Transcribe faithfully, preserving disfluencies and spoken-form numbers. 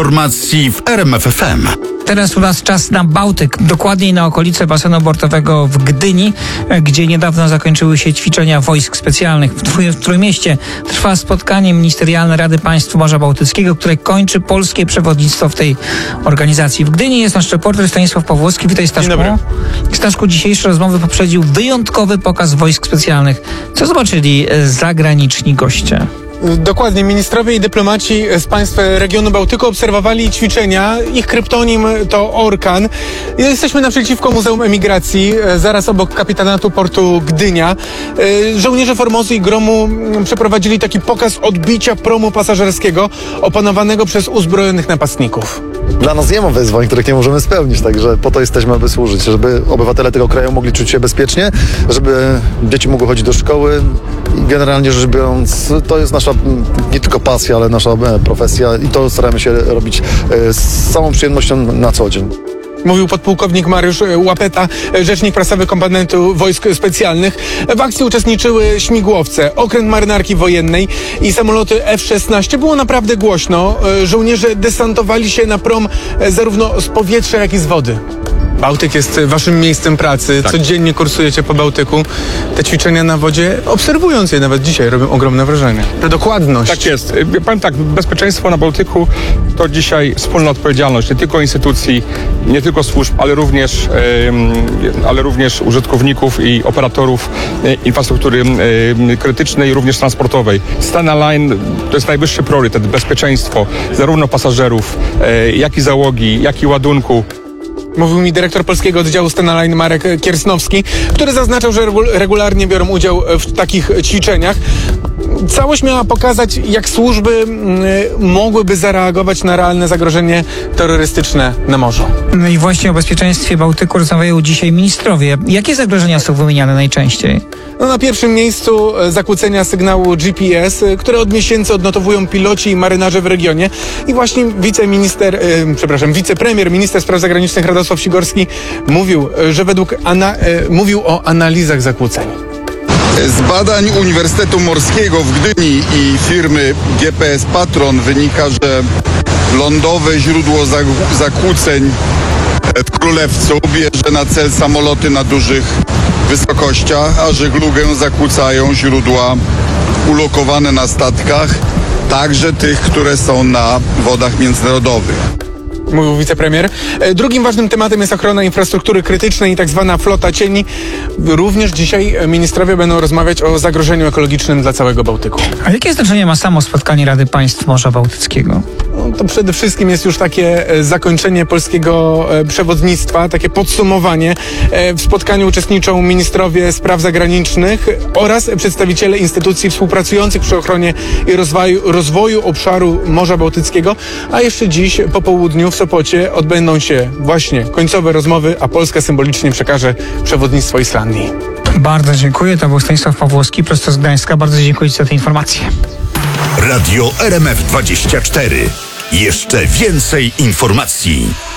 Informacji w R M F F M. Teraz u nas czas na Bałtyk, dokładniej na okolice basenu portowego w Gdyni, gdzie niedawno zakończyły się ćwiczenia wojsk specjalnych. W, Trój- w Trójmieście trwa spotkanie ministerialne Rady Państw Morza Bałtyckiego, które kończy polskie przewodnictwo w tej organizacji. W Gdyni jest nasz reporter Stanisław Pawłowski. Witaj, Staszku. Dzień dobry. Staszku, dzisiejsze rozmowy poprzedził wyjątkowy pokaz wojsk specjalnych. Co zobaczyli zagraniczni goście? Dokładnie, ministrowie i dyplomaci z państw regionu Bałtyku obserwowali ćwiczenia. Ich kryptonim to Orkan. Jesteśmy naprzeciwko Muzeum Emigracji, zaraz obok kapitanatu portu Gdynia. Żołnierze Formozy i Gromu przeprowadzili taki pokaz odbicia promu pasażerskiego opanowanego przez uzbrojonych napastników. Dla nas nie ma wyzwań, których nie możemy spełnić, także po to jesteśmy, aby służyć, żeby obywatele tego kraju mogli czuć się bezpiecznie, żeby dzieci mogły chodzić do szkoły i generalnie rzecz biorąc, to jest nasza nie tylko pasja, ale nasza profesja i to staramy się robić z całą przyjemnością na co dzień. Mówił podpułkownik Mariusz Łapeta, rzecznik prasowy komponentu wojsk specjalnych. W akcji uczestniczyły śmigłowce, okręt marynarki wojennej i samoloty F szesnaście. Było naprawdę głośno. Żołnierze desantowali się na prom zarówno z powietrza, jak i z wody. Bałtyk jest waszym miejscem pracy. Tak. Codziennie kursujecie po Bałtyku. Te ćwiczenia na wodzie, obserwując je nawet dzisiaj, robią ogromne wrażenie. Ta dokładność. Tak jest. Powiem tak, bezpieczeństwo na Bałtyku to dzisiaj wspólna odpowiedzialność nie tylko instytucji, nie tylko służb, ale również, yy, ale również użytkowników i operatorów yy, infrastruktury yy, krytycznej, również transportowej. Stena Line to jest najwyższy priorytet, bezpieczeństwo zarówno pasażerów, yy, jak i załogi, jak i ładunku. Mówił mi dyrektor polskiego oddziału Stena Line Marek Kiersnowski, który zaznaczał, że regularnie biorą udział w takich ćwiczeniach. Całość miała pokazać, jak służby mogłyby zareagować na realne zagrożenie terrorystyczne na morzu. No i właśnie o bezpieczeństwie Bałtyku rozmawiają dzisiaj ministrowie. Jakie zagrożenia są wymieniane najczęściej? No, na pierwszym miejscu zakłócenia sygnału G P S, które od miesięcy odnotowują piloci i marynarze w regionie. I właśnie wiceminister, e, przepraszam, wicepremier, minister spraw zagranicznych Radosław Sikorski mówił, że według ana, e, mówił o analizach zakłóceń. Z badań Uniwersytetu Morskiego w Gdyni i firmy G P S Patron wynika, że lądowe źródło zakłóceń w Królewcu bierze na cel samoloty na dużych wysokościach, a żeglugę zakłócają źródła ulokowane na statkach, także tych, które są na wodach międzynarodowych. Mówił wicepremier. Drugim ważnym tematem jest ochrona infrastruktury krytycznej i tak zwana flota cieni. Również dzisiaj ministrowie będą rozmawiać o zagrożeniu ekologicznym dla całego Bałtyku. A jakie znaczenie ma samo spotkanie Rady Państw Morza Bałtyckiego? No, to przede wszystkim jest już takie zakończenie polskiego przewodnictwa, takie podsumowanie. W spotkaniu uczestniczą ministrowie spraw zagranicznych oraz przedstawiciele instytucji współpracujących przy ochronie i rozwoju, rozwoju obszaru Morza Bałtyckiego, a jeszcze dziś po południu w Sopocie odbędą się właśnie końcowe rozmowy, a Polska symbolicznie przekaże przewodnictwo Islandii. Bardzo dziękuję. To był Stanisław Pawłowski, prosto z Gdańska. Bardzo dziękuję Ci za te informacje. Radio R M F dwadzieścia cztery. Jeszcze więcej informacji.